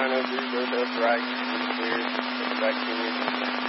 903, go left, right, clear, come back to it.